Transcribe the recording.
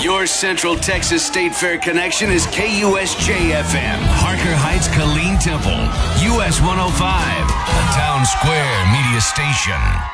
Your Central Texas State Fair connection is KUSJ-FM. Harker Heights, Killeen Temple. US 105, a Town Square media station.